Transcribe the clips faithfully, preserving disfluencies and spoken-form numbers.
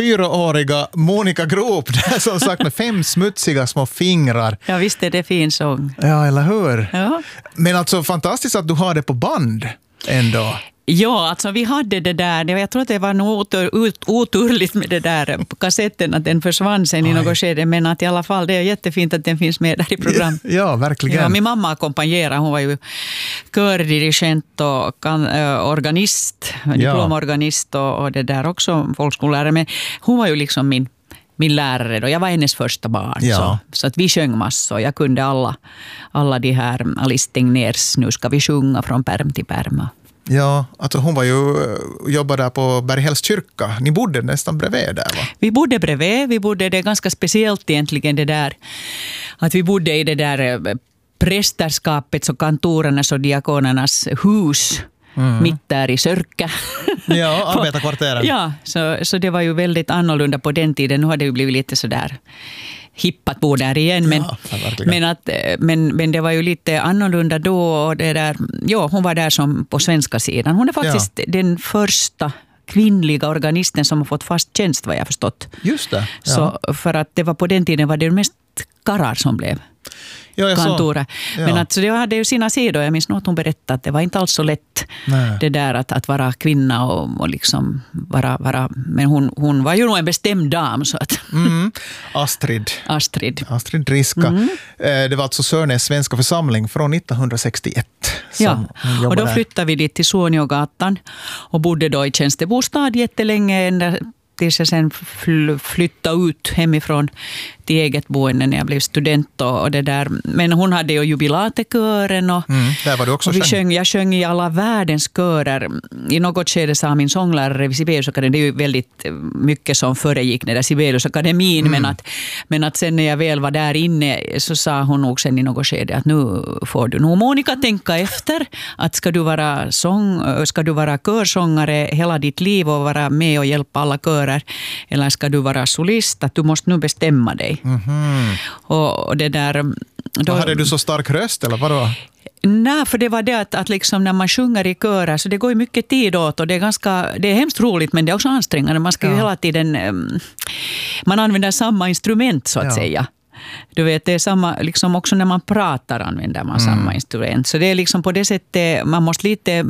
fyraåriga Monica Groop, som sagt med fem smutsiga små fingrar. Ja, visst är det fin sång. Ja, eller hur? Ja. Men alltså fantastiskt att du har det på band ändå. Ja, alltså vi hade det där. Jag tror att det var nog otur, ut, oturligt med det där på kassetten att den försvann sen i något skede. Men att i alla fall det är jättefint att den finns med där i program. Ja, verkligen. Ja, min mamma ackompanjerade. Hon var ju kördirigent och kan, äh, organist, diplomorganist och, och det där också folkskollärare. Men hon var ju liksom min min lärare då. Jag var hennes första barn. Ja. Så, så att vi sjöng massor. Jag kunde alla, alla de här Alice Tegnérs Nu ska vi sjunga från pärm till pärm. Ja, alltså hon var ju jobbade där på Berghälls kyrka. Ni bodde nästan bredvid där, va? Vi bodde bredvid. Vi bodde, det är ganska speciellt egentligen det där. Att vi bodde i det där prästerskapets och kantorernas och diakonernas hus. Mm. Mitt där i Sörkä. Ja, arbetarkvarteren. Ja, så, så det var ju väldigt annorlunda på den tiden. Nu har det ju blivit lite sådär hippat bo där igen. Men, ja, men, att, men, men det var ju lite annorlunda då. Och det där, ja, hon var där som på svenska sidan. Hon är faktiskt ja. den första kvinnliga organisten som har fått fast tjänst, vad jag förstått. Just det. Ja. Så för att det var på den tiden var det mest karlar som blev ja, kantora. Ja. Men att, så det hade ju sina sidor. Jag minns nog att hon berättade att det var inte alls så lätt Nej. det där att, att vara kvinna och, och liksom vara, vara men hon, hon var ju nog en bestämd dam. Så att. Mm. Astrid. Astrid. Astrid Riska. Mm. Det var alltså Sörnäs svenska församling från nittonhundrasextioett. Ja, och då flyttade vi dit till Suoniogatan och bodde då i tjänstebostad jättelänge tills jag sen flyttade ut hemifrån till eget boende när jag blev student och det där. Men hon hade ju jubilatekören och, mm, där var du också och vi sjöng. sjöng, jag sjöng i alla världens körer. I något skede sa min sånglärare vid Sibeliusakademin, det är ju väldigt mycket som föregick den där Sibeliusakademin, mm. men, att, men att sen när jag väl var där inne så sa hon nog sen i något skede att nu får du nog Monica tänka efter att ska du vara, sång, ska du vara körsångare hela ditt liv och vara med och hjälpa alla körer eller ska du vara solist, att du måste nu bestämma dig. Mm-hmm. Och det där, då, hade du så stark röst eller vadå? Nej, för det var det att, att liksom när man sjunger i körer så det går ju mycket tid åt och det är ganska, det är hemskt roligt men det är också ansträngande. Man ska ju ja. hela tiden, man använder samma instrument så att ja. säga. Du vet, det är samma, liksom också när man pratar använder man mm. samma instrument. Så det är liksom på det sättet, man måste lite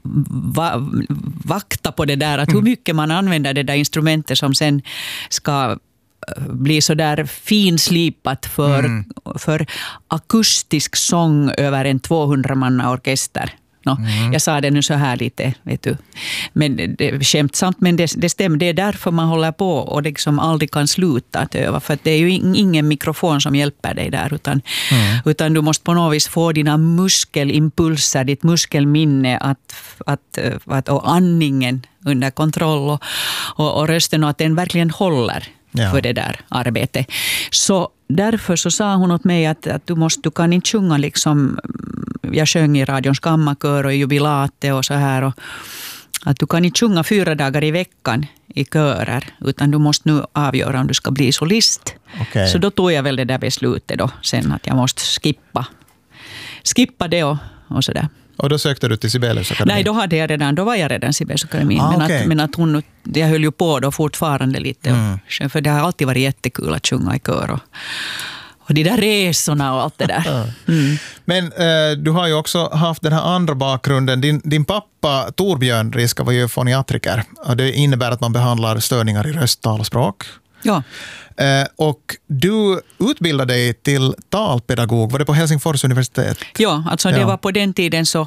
va, vakta på det där, att hur mycket man använder det där instrumentet som sen ska bli så där finslipat för, mm. för akustisk sång över en tvåhundramanna orkester. No, mm. Jag sa det nu så här lite, vet du. Men det, skämtsamt, men det, det stämmer. Det är därför man håller på och liksom aldrig kan sluta att öva. För att det är ju ingen mikrofon som hjälper dig där. Utan, mm. utan du måste på något vis få dina muskelimpulser, ditt muskelminne att, att, att, och andningen under kontroll och, och, och rösten och att den verkligen håller. Ja. För det där arbetet. Så därför så sa hon åt mig att, att du, måste, du kan inte sjunga liksom, jag sjöng i radions kammarkör och i jubilate och så här och att du kan inte sjunga fyra dagar i veckan i körer utan du måste nu avgöra om du ska bli solist. Okay. Så då tog jag väl det där beslutet då sen att jag måste skippa skippa det och, och sådär. Och då sökte du till Sibeliusakademin? Nej, då, hade jag redan, då var jag redan Sibeliusakademin. Ah, men, okay. att, men att hon, jag höll ju på då fortfarande lite. Mm. För det har alltid varit jättekul att sjunga i kör. Och, och de där resorna och allt det där. Mm. Men eh, du har ju också haft den här andra bakgrunden. Din, din pappa Torbjörn Riska var ju foniatriker. Och det innebär att man behandlar störningar i röst, tal och språk. Ja. Eh, och du utbildade dig till talpedagog. Var det på Helsingfors universitet? Ja, alltså det ja. var på den tiden så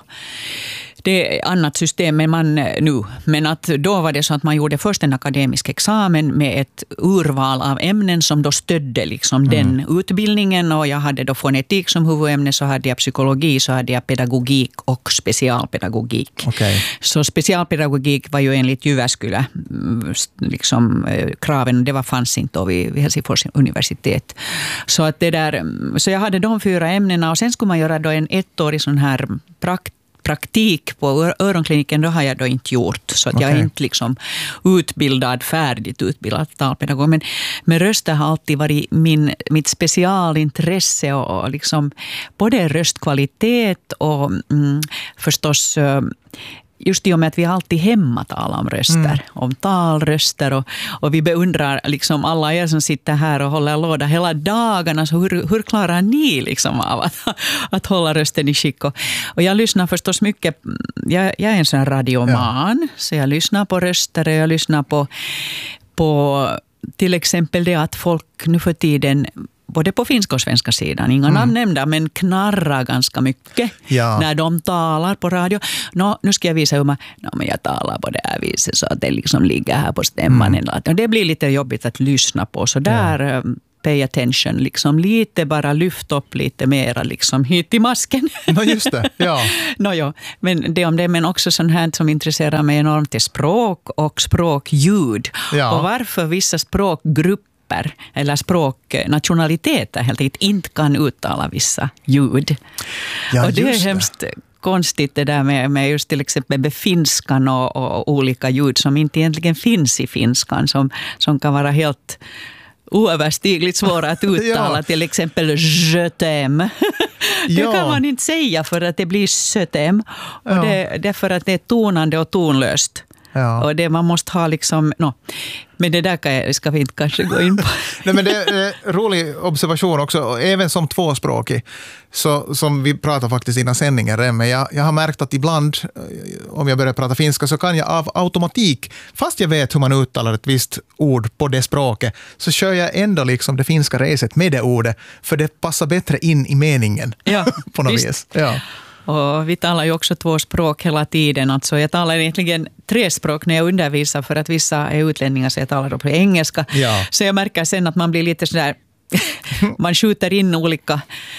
det är annat system än man nu. Men att då var det så att man gjorde först en akademisk examen med ett urval av ämnen som då stödde liksom mm. den utbildningen. Och jag hade då fonetik som huvudämne, så hade jag psykologi, så hade jag pedagogik och specialpedagogik. Okay. Så specialpedagogik var ju enligt Jyväskylä liksom kraven, det var fanns inte då vid Helsingfors universitet. Så, att det där, så jag hade de fyra ämnena och sen skulle man göra då en ettårig sån här prakt praktik på öronkliniken, då har jag då inte gjort. Så att okay. jag är inte liksom utbildad, färdigt utbildad talpedagog. Men, men rösten har alltid varit min, mitt specialintresse och, och liksom både röstkvalitet och mm, förstås just i och med att vi alltid hemma talar om röster, mm. om talröster och, och vi beundrar liksom alla er som sitter här och håller låda hela dagarna, så hur, hur klarar ni liksom av att, att hålla rösten i skick? Och, och jag lyssnar förstås mycket, jag, jag är en sån radioman, ja. Så jag lyssnar på röster och jag lyssnar på, på till exempel det att folk nu för tiden både på finska och svenska sidan, inga mm. namn nämnda, men knarrar ganska mycket ja. När de talar på radio. Nå, nu ska jag visa hur man, no, men jag talar på det här viset så att det liksom ligger här på stämman. Mm. Det blir lite jobbigt att lyssna på, så där ja. Pay attention, liksom lite bara lyft upp lite mera liksom hit i masken. No, just det, ja. no, ja. Men det om det, men också sånt här som intresserar mig enormt är språk och språkljud. Ja. Och varför vissa språkgrupper eller språknationaliteter helt enkelt inte kan uttala vissa ljud. Ja, och det är hemskt det. Konstigt det där med, med just till exempel med finskan och, och olika ljud som inte egentligen finns i finskan, som, som kan vara helt oöverstigligt svåra att uttala. Ja. Till exempel je t'aime. Det ja. Kan man inte säga för att det blir sötem. Och ja. det, det är för att det är tonande och tonlöst. Ja. Och det man måste ha liksom, no. Men det där kan jag, ska vi inte kanske gå in på. Nej, men det är en rolig observation också, även som tvåspråkig, så, som vi pratar faktiskt innan sändningen, men jag, jag har märkt att ibland, om jag börjar prata finska, så kan jag av automatik, fast jag vet hur man uttalar ett visst ord på det språket, så kör jag ändå liksom det finska reset med det ordet, för det passar bättre in i meningen. Ja, på något vis. Ja. Och vi talar ju också två språk hela tiden. Alltså jag talar egentligen tre språk när jag undervisar, för att vissa är utlänningar, så jag talar då på engelska. Ja. Så jag märker sen att man blir lite sådär, man skjuter in olika,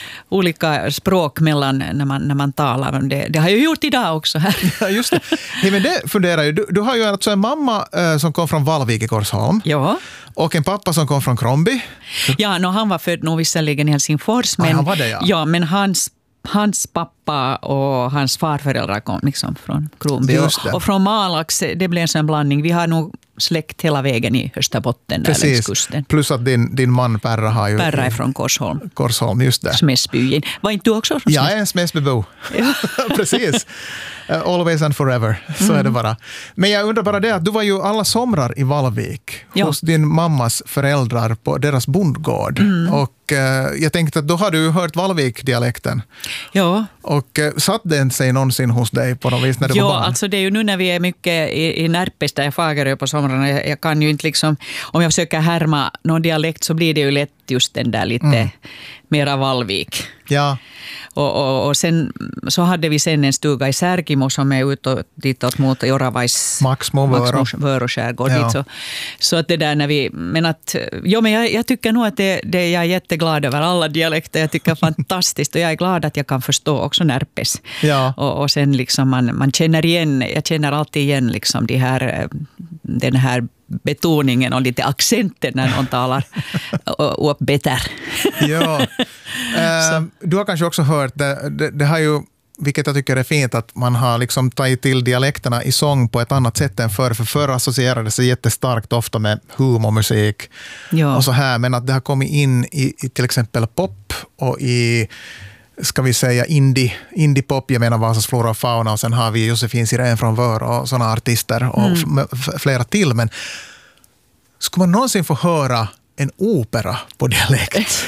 olika språk mellan när man, när man talar. Det, det har jag gjort idag också här. Ja, just det. Hey, men det funderar ju. Du, du har ju alltså en mamma äh, som kom från Vallvik i Korsholm. Ja. Och en pappa som kom från Kromby. Ja, no, han var född nog visserligen i Helsingfors. Men, ah, han var det, ja. Ja, men hans Hans pappa och hans farföräldrar kom liksom från Kronby. Och, och från Malax, det blev en sån blandning. Vi har nog släkt hela vägen i Österbotten där längs kusten. Plus att din, din man Perra har ju... Perra är från Korsholm. Korsholm, just det. Smäsbyn. Var inte du också från Smäsbyn? Jag är en Smäsbybo. Ja. Precis. Uh, always and forever. Så mm. är det bara. Men jag undrar bara det att du var ju alla somrar i Vallvik ja. Hos din mammas föräldrar på deras bondgård. Mm. Och uh, jag tänkte att då har du hört Vallvik-dialekten. Ja. Och uh, satt den sig någonsin hos dig på något vis när du ja, var barn? Ja, alltså det är ju nu när vi är mycket i, i Närpes där jag Fagerö på somrarna. Jag, jag kan ju inte liksom, om jag försöker härma någon dialekt så blir det ju lätt just den där lite mm. mera Vallvik. Ja. Och, och, och sen så hade vi sen en stuga i Särkimo som är utåt, ditåt mot Joravais Vörå-skärgård. Ja. Så, så att det där när vi, men att, jo, men jag, jag tycker nog att det, det, jag är jätteglad över alla dialekter. Jag tycker fantastiskt och jag är glad att jag kan förstå också Närpes. Ja. Och, och sen liksom man, man känner igen, jag känner alltid igen liksom de här, den här betoningen och lite accenten när någon talar upp bättre. Ja. Uh, du har kanske också hört, det, det, det har ju, vilket jag tycker är fint, att man har liksom tagit till dialekterna i sång på ett annat sätt än förr. För förr associerade sig jättestarkt ofta med humormusik ja. Och så här. Men att det har kommit in i, i till exempel pop och i, ska vi säga, indie, indie-pop. Jag menar Vasas Flora och Fauna, och sen har vi Josefin Sirén från Vörå och sådana artister och mm. f- flera till. Men skulle man någonsin få höra en opera på dialekt?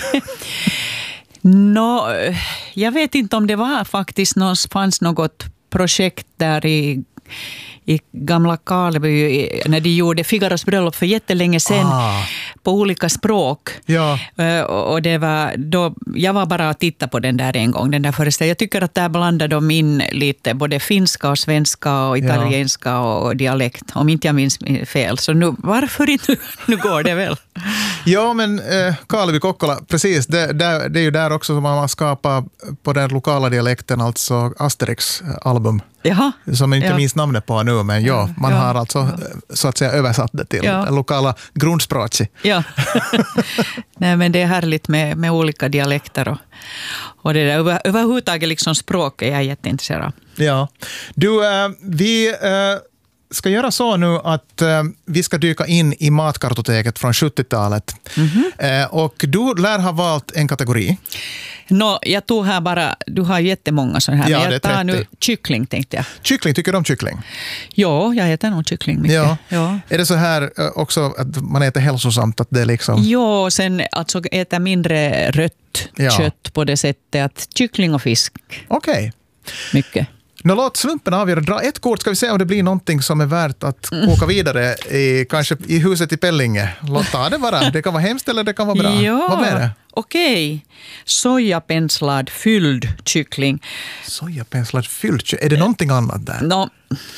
No, jag vet inte om det var faktiskt någon, fanns något projekt där i, i gamla Karleby när de gjorde Figaros bröllop för jättelänge sedan ah. på olika språk. Ja. Och det var då, jag var bara att titta på den där en gång, den där föreställningen. Jag tycker att där blandade de in lite både finska och svenska och italienska ja. Och dialekt, om inte jag minns fel. Så nu, varför inte? Nu går det väl. Ja, men eh, Karleby Kokkola, precis, det, det, det är ju där också som man har skapat på den lokala dialekten, alltså Asterix album. Jaha. Som jag inte ja. minns namnet på nu, men ja, man ja. har alltså så att säga översatt det till ja. lokala grundspråket. Ja. Nej, men det är härligt med, med olika dialekter och, och det där över, överhuvudtaget liksom språk är jag jätteintresserad av. Ja. Du, äh, vi... Äh, ska göra så nu att uh, vi ska dyka in i matkartoteket från sjuttiotalet. Mm-hmm. Uh, och du lär ha valt en kategori. No, jag tog här bara, du har jättemånga sådana här. Ja, men jag tar det är trettio. nu kyckling, tänkte jag. Kyckling, tycker du om kyckling? Ja, jag äter nog kyckling mycket. Ja. Ja. Är det så här uh, också att man äter hälsosamt? Att det är liksom... Ja, sen alltså äter mindre rött Ja. kött på det sättet att kyckling och fisk. Okej. Okay. Mycket. Nå, låt slumpen avgöra. Dra ett kort, ska vi se om det blir någonting som är värt att åka vidare i, kanske i huset i Pellinge. Låt ta det bara. Det kan vara hemskt eller det kan vara bra. Ja, vad är det? Okej. Sojapenslad fylld kyckling. Sojapenslad fylld kyckling. Är det någonting annat där? No,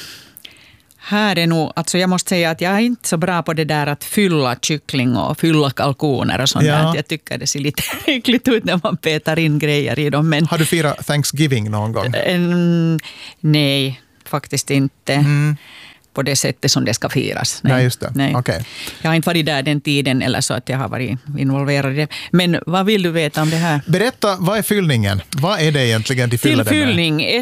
här är nog, alltså jag måste säga att jag är inte så bra på det där att fylla kyckling och fylla kalkoner och sånt Ja. där. Jag tycker det ser lite äckligt ut när man petar in grejer i dem. Men, Har du firat Thanksgiving någon gång? Mm, nej, faktiskt inte. Mm. På det sättet som det ska firas. Nej, just det. Nej. Okay. Jag har inte varit där den tiden eller så att jag har varit involverad i det. Men vad vill du veta om det här? Berätta, vad är fyllningen? Vad är det egentligen de fyller Till det med? fyllning ett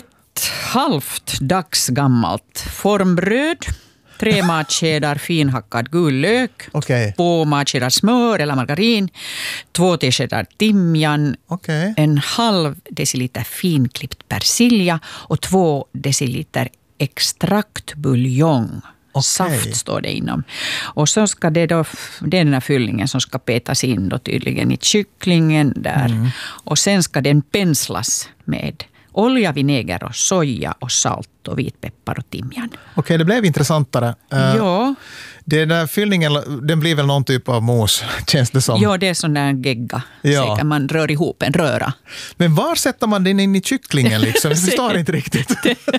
halvt dagsgammalt formbröd, tre matskedar finhackad gul lök, Okej. två matskedar smör eller margarin, två teskedar timjan, Okej. en halv deciliter finklippt persilja och två deciliter extraktbuljong. Okej. Saft står det inom. Och så ska det då, det är den här fyllningen som ska petas in då tydligen i kycklingen där. Mm. Och sen ska den penslas med olja, vinäger och soja och salt och vitpeppar och timjan. Okej, det blev intressantare. Uh, Ja. Den där fyllningen, den blir väl någon typ av mos, känns det som. Ja, det är sån där gegga. Ja. Säkert man rör ihop en röra. Men var sätter man den in i kycklingen liksom? Jag förstår inte riktigt.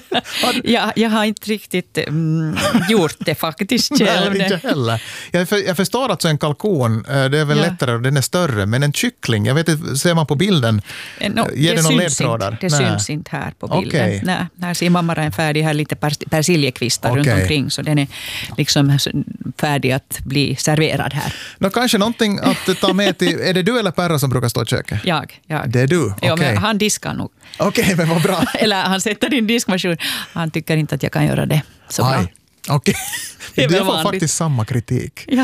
jag, jag har inte riktigt mm, gjort det faktiskt själv. Nej, inte heller. Jag, för, jag förstår att så en kalkon, det är väl Ja. lättare och den är större, men en kyckling, jag vet inte, ser man på bilden, No, ger det, det någon ledtrådar? Inte, det Nej. syns inte här på bilden. Okej. Nej, här ser man bara en färdig, här lite pers- persiljekvistar Okej. runt omkring, så den är liksom färdig att bli serverad här. Nå, kanske någonting att ta med till, är det du eller Perra som brukar stå i köket? Jag, jag. Det är du, okej. Ja, men han diskar nog. Okej, men vad bra. Eller han sätter in diskmaskin. Han tycker inte att jag kan göra det så bra. Aj, okej. Det är Du väl får vanligt. faktiskt samma kritik. Ja.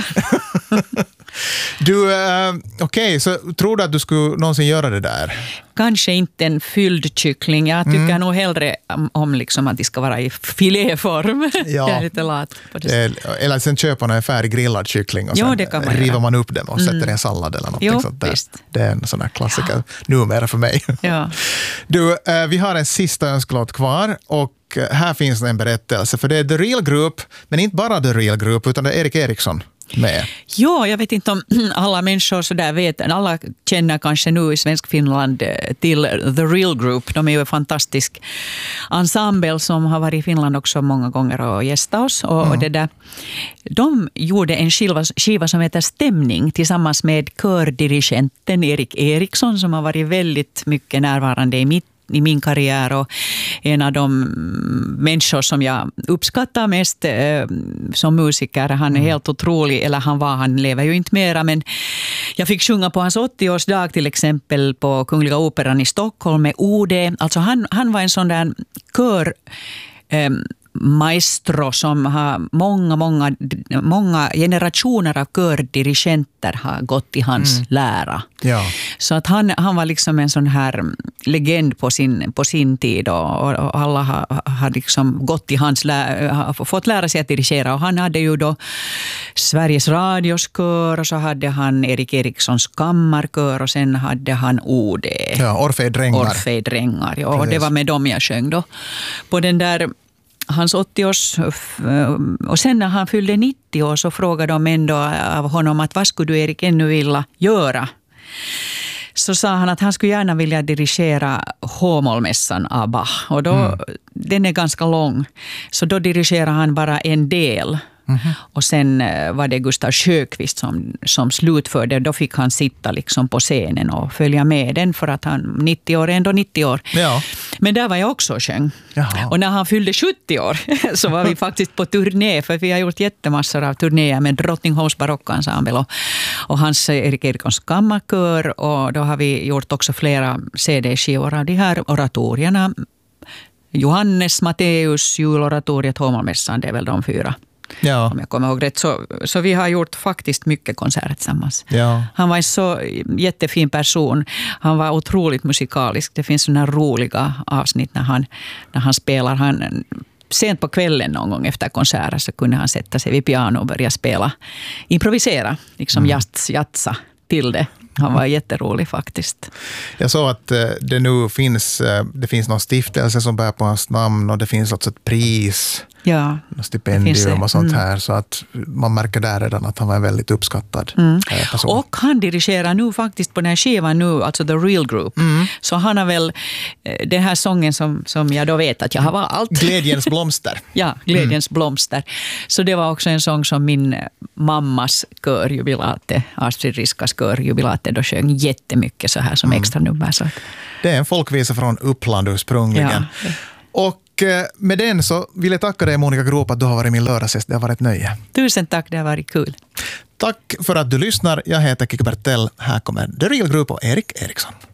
Du, äh, okej, så tror du att du skulle någonsin göra det där? Kanske inte en fylld kyckling. Jag tycker Mm. nog hellre om, om liksom att de ska vara i filéform. Ja. Jag är lite lat på det. Eh, Eller sen köper man en färdig grillad kyckling och Jo, sen det kan man river göra. man upp den och sätter i en sallad eller någonting Jo, sånt där. visst. Det är en sån här klassiker numera för mig. Ja. Du, eh, vi har en sista önskelåt kvar och eh, här finns en berättelse. För det är The Real Group, men inte bara The Real Group utan det är Erik Eriksson med. Ja, jag vet inte om alla människor så där vet. Alla känner kanske nu i svensk Finland eh, till The Real Group. De är ju en fantastisk ensemble som har varit i Finland också många gånger och gästat oss. Och, och det där, de gjorde en skiva, skiva som heter Stämning tillsammans med kördirigenten Erik Eriksson som har varit väldigt mycket närvarande i mitt i min karriär och en av de människor som jag uppskattar mest eh, som musiker. Han är mm. helt otrolig, eller han var, han lever ju inte mera, men jag fick sjunga på hans åttioårsdag till exempel på Kungliga Operan i Stockholm med O D. Alltså han, han var en sån där kör eh, maestro som har många, många, många generationer av kördirigenter har gått i hans mm. lära. Ja. Så att han, han var liksom en sån här legend på sin, på sin tid och, och alla har, har liksom gått i hans lä, har fått lära sig att dirigera. Och han hade ju då Sveriges Radios kör och så hade han Erik Erikssons kammarkör och sen hade han O D. Ja, Orfejdrängar. Orfejdrängar, ja. Och det var med dem jag sjöng då. På den där hans åttioårs, och sen när han fyllde nittio år så frågade de ändå av honom att vad skulle du Erik ännu vilja göra? Så sa han att han skulle gärna vilja dirigera H-mollmässan av Bach. Och då, mm. den är ganska lång. Så då dirigerar han bara en del. Mm-hmm. Och sen var det Gustav Sjöqvist som, som slutförde. Då fick han sitta liksom på scenen och följa med den för att han nittio år är ändå nittio år. Ja. Men där var jag också och sjöng. Jaha. Och när han fyllde sjuttio år så var vi faktiskt på turné. För vi har gjort jättemassor av turnéer med Drottningholms barockensemble och, och hans Erik Erikssons kammarkör. Och då har vi gjort också flera C D-skivor av de här oratorierna. Johannes, Matteus, juloratoriet, Hovmanmässan, det är väl de fyra. Ja. Om jag kommer ihåg rätt. Så, så vi har gjort faktiskt mycket konserter tillsammans. Ja. Han var en så jättefin person. Han var otroligt musikalisk. Det finns sådana roliga avsnitt när han, när han spelar. Han, sent på kvällen någon gång efter konserter så kunde han sätta sig vid piano och börja spela. Improvisera, liksom mm. jats, jatsa till det. Han var jätterolig faktiskt. Jag såg att det nu finns, det finns någon stiftelse som bär på hans namn och det finns alltså ett pris, ja, stipendium och sånt mm. här. Så att man märker där redan att han var en väldigt uppskattad mm. person. Och han dirigerar nu faktiskt på den här skivan nu, alltså The Real Group. Mm. Så han har väl den här sången som, som jag då vet att jag har valt. Glädjens blomster. Ja, Glädjens mm. blomster. Så det var också en sång som min mammas kör, jubilate, Astrid Riskas kör, jubilate, då sjöng jättemycket så här som mm. extra nummer. Så. Det är en folkvisa från Uppland ursprungligen. Ja. Och med den så vill jag tacka dig, Monica Groop, att du har varit min lördagsgäst. Det har varit ett nöje. Tusen tack, det har varit kul. Tack för att du lyssnar. Jag heter Kikki Bertell. Här kommer The Real Group och Erik Eriksson.